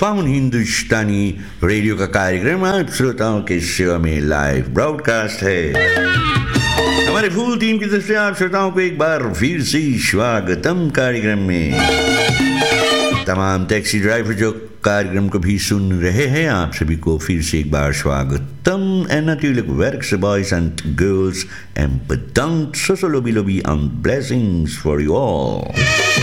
Faun हिंदुस्तानी radio का कार्यक्रम आप श्रोताओं के सेवा में लाइव ब्रॉडकास्ट है। हमारे फुल टीम की तरफ से आप श्रोताओं को एक बार फिर से स्वागतम कार्यक्रम में। तमाम टैक्सी ड्राइवर जो कार्यक्रम को भी सुन रहे हैं, आप सभी को फिर से एक बार स्वागतम। En natuurlijk werkse boys and girls en bedankt so lobby lobby and blessings for you all।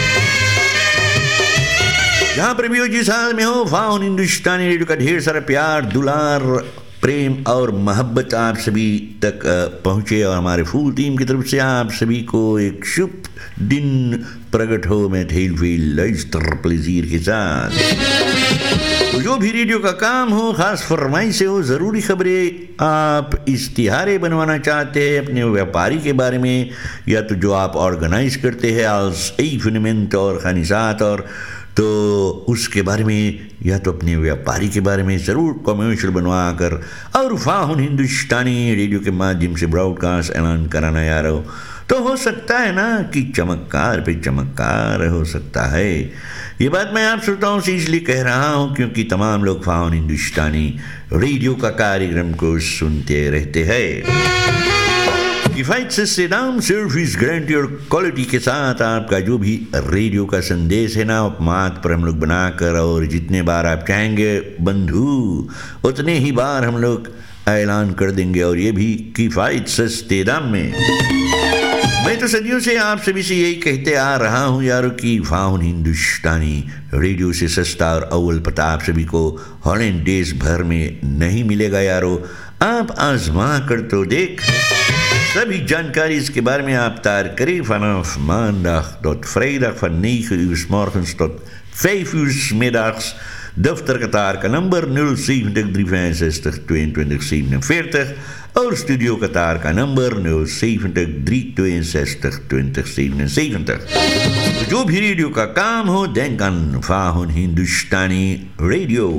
जहाँ पर भी हो, जिस हाल में हो, फाउन हिंदुस्तानी रेडियो का ढेर सारा प्यार, दुलार, प्रेम और मोहब्बत आप सभी तक पहुँचे और हमारे फुल टीम की तरफ से आप सभी को एक शुभ दिन प्रकट हो। मैं heel veel luister प्लेजियर के साथ। तो जो भी रेडियो का काम हो, खास फरमाइश से हो, ज़रूरी खबरें, आप इश्तिहारे बनवाना चाहते हैं अपने व्यापारी के बारे में, या तो जो आप ऑर्गेनाइज करते हैं als evenement organisator, तो उसके बारे में, या तो अपने व्यापारी के बारे में ज़रूर कमर्शियल बनवा कर और फाउन हिंदुस्तानी रेडियो के माध्यम से ब्रॉडकास्ट ऐलान कराना यार हो, तो हो सकता है ना कि चमत्कार पे चमत्कार हो सकता है। ये बात मैं आप श्रोताओं से इसलिए कह रहा हूँ क्योंकि तमाम लोग फाउन हिंदुस्तानी रेडियो का कार्यक्रम को सुनते रहते हैं। किफ़ायत से दाम, सर्विस, गारंटी और क्वालिटी के साथ आपका जो भी रेडियो का संदेश है ना, मात पर हम लोग बनाकर, और जितने बार आप चाहेंगे बंधु उतने ही बार हम लोग ऐलान कर देंगे, और ये भी किफ़ायत सस्ते दाम में। मैं तो सदियों से आप सभी से यही कहते आ रहा हूँ यारों कि फाउन हिंदुस्तानी रेडियो से सस्ता और अव्वल पता आप सभी को हॉलैंड देश भर में नहीं मिलेगा यारों। आप आजमा कर तो देख। सभी जानकारी इसके बारे में आप तार करें vanaf maandag tot vrijdag van 9 uur 's morgens tot 5 uur 's middags। दफ्तर कतार का नंबर 070 365 22 47 और स्टूडियो कतार का नंबर 070 362 20 77। जो भी रेडियो का काम हो, देंकन फाउन हिंदुस्तानी रेडियो।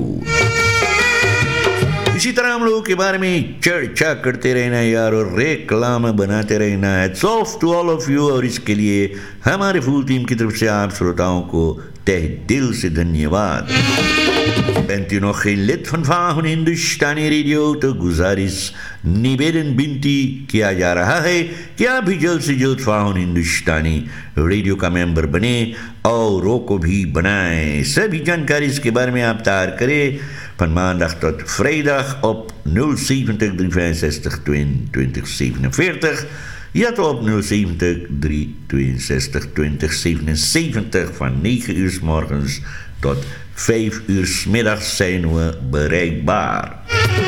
इसी तरह हम लोगों के बारे में चर्चा करते रहना है यार, और रेक्लाम बनाते रहना है। Soft to all of you, और इसके लिए हमारे फुल टीम की तरफ से आप श्रोताओं को तहे दिल से धन्यवाद। Bent u nog geen lid van faun हिंदुस्तानी रेडियो, तो गुजारिश, निवेदन, विनती किया जा रहा है कि आप भी जल्द से जल्द फाउन हिंदुस्तानी रेडियो का मेंबर बने और रो को भी बनाएं। सभी जानकारी इसके बारे में आप तार करें van maandag tot vrijdag op 070 365 22 47, ja toch op 070 362 20 77. Van 9 uur 's morgens tot 5 uur 's middags zijn we bereikbaar.